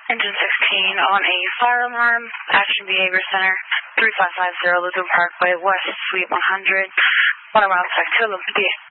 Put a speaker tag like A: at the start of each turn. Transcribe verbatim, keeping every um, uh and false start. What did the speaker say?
A: Engine sixteen on a fire alarm, Action Behavior Center, three five five zero Lutheran Parkway, West, Suite one hundred, one around Spectacular.